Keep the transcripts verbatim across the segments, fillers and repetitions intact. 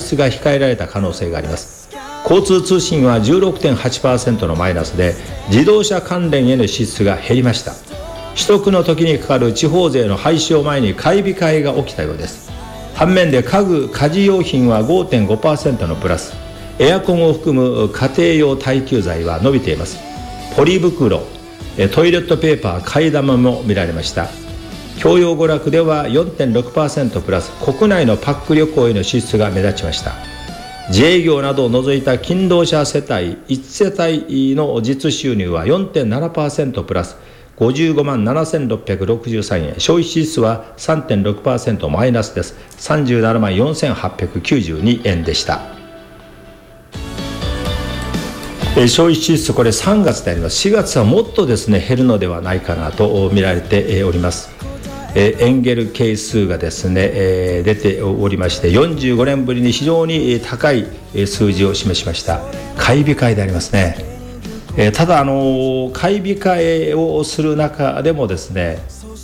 出が控えられた可能性があります。交通通信は じゅうろくてんはちパーセント のマイナスで、自動車関連への支出が減りました。取得の時にかかる地方税の廃止を前に買い控えが起きたようです。反面で家具・家事用品は ごてんごパーセント のプラス、エアコンを含む家庭用耐久財は伸びています。ポリ袋、トイレットペーパー、替え玉も見られました。教養娯楽では よんてんろくパーセント プラス、国内のパック旅行への支出が目立ちました。自営業などを除いた勤労者世帯いち世帯の実収入は よんてんななパーセント プラス、ごじゅうごまんななせんろっぴゃくろくじゅうさんえん、消費支出は さんてんろくパーセント マイナスです。さんじゅうななまんよんせんはっぴゃくきゅうじゅうにえんでした。消費支出、これさんがつであります。しがつはもっとですね減るのではないかなと見られております。エンゲル係数がですね出ておりまして、よんじゅうごねんぶりに非常に高い数字を示しました。買い控えでありますね。ただあの買い控えをする中でもですね、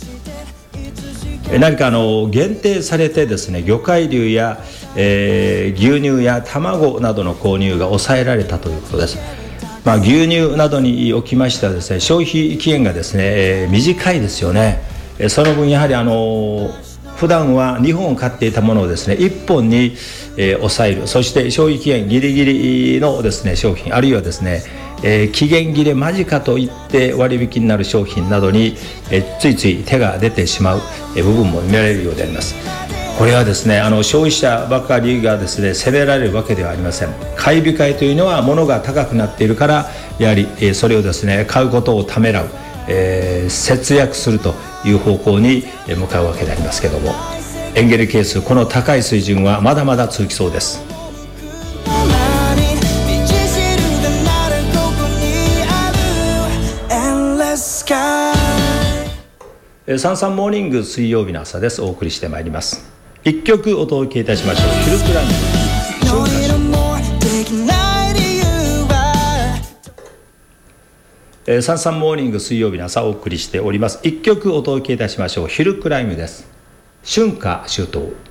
何かあの限定されてですね魚介類や、えー、牛乳や卵などの購入が抑えられたということです。まあ、牛乳などにおきましてはですね、消費期限がですね、えー、短いですよね。その分やはりあの普段はにほん買っていたものをですねいっぽんに、えー、抑える。そして消費期限ギリギリのですね商品、あるいはですね、えー、期限切れ間近といって割引になる商品などに、えー、ついつい手が出てしまう、えー、部分も見られるようであります。これはですねあの消費者ばかりがですね責められるわけではありません。買い控えというのは物が高くなっているから、やはり、えー、それをですね買うことをためらう、えー、節約するという方向に向かうわけでありますけども、エンゲル係数、この高い水準はまだまだ続きそうです。サンサンモーニング水曜日の朝です。お送りしてまいります。一曲お届けいたしましょう。ヒルクライム、えー、サンサンモーニング水曜日の朝お送りしております。一曲お届けいたしましょう。ヒルクライムです。春夏秋冬。